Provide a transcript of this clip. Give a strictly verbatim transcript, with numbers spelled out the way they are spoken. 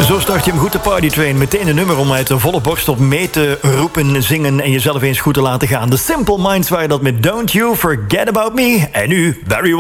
Zo start je hem goed de partytrain. Meteen een nummer om uit de volle borst op mee te roepen, zingen en jezelf eens goed te laten gaan. The Simple Minds waren dat met Don't You Forget About Me. En nu Barry